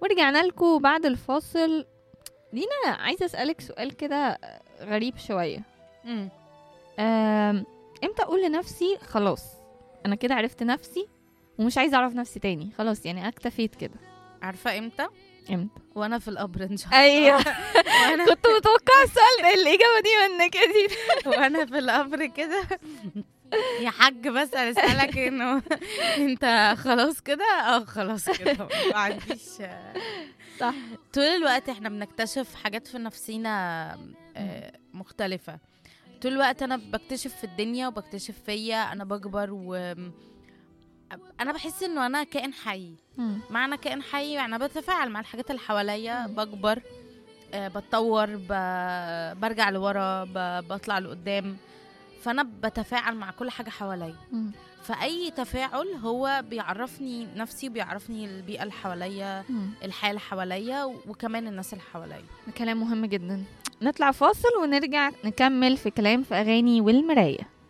ورجعنا لكم بعد الفاصل. دينا عايزة أسألك سؤال كده غريب شوية. مم. امتى أقول لنفسي خلاص أنا كده عرفت نفسي ومش عايزة أعرف نفسي تاني، خلاص يعني اكتفيت كده؟ عارفه امتى؟ امتى؟ وانا في القبر ان شاء الله. ايوه وانا كنت متوقعة السؤال الإجابة دي منك يا دينا. وانا في القبر كده يا حاج بس اسالك انه انت خلاص كده؟ خلاص كده ما عنديش. صح. طول الوقت احنا بنكتشف حاجات في نفسينا مختلفة. طول الوقت انا بكتشف في الدنيا وبكتشف فيا، انا بكبر انا بحس انه انا كائن حي. معنى كائن حي يعني انا بتفاعل مع الحاجات اللي حواليا، بكبر، بتطور، برجع لورا، بطلع لقدام. فانا بتفاعل مع كل حاجة حواليا. فأي تفاعل هو بيعرفني نفسي وبيعرفني البيئة اللي حواليا، الحياة اللي حواليا، وكمان الناس اللي حواليا. كلام مهم جدا. نطلع فاصل ونرجع نكمل في كلام في أغاني والمراية.